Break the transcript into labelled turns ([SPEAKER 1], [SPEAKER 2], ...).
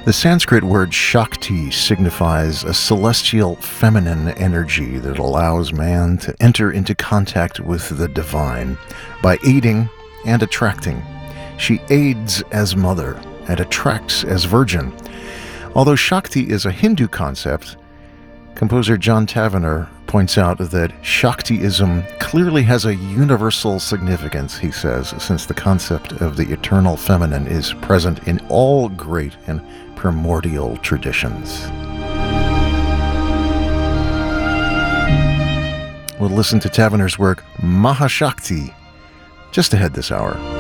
[SPEAKER 1] The Sanskrit word Shakti signifies a celestial feminine energy that allows man to enter into contact with the divine by aiding and attracting. She aids as mother and attracts as virgin. Although Shakti is a Hindu concept, composer John Tavener points out that Shaktiism clearly has a universal significance, he says, since the concept of the eternal feminine is present in all great and primordial traditions. We'll listen to Tavener's work, Mahashakti, just ahead this hour.